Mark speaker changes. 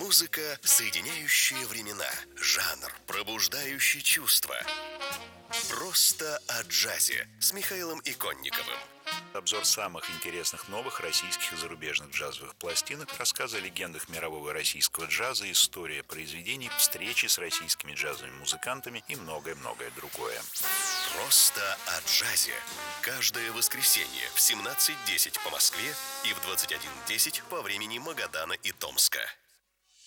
Speaker 1: Музыка, соединяющая времена. Жанр, пробуждающий чувства. Просто о джазе с Михаилом Иконниковым.
Speaker 2: Обзор самых интересных новых российских и зарубежных джазовых пластинок, рассказы о легендах мирового и российского джаза, история произведений, встречи с российскими джазовыми музыкантами и многое-многое другое.
Speaker 1: Просто о джазе. Каждое воскресенье в 17:10 по Москве и в 21:10 по времени Магадана и Томска.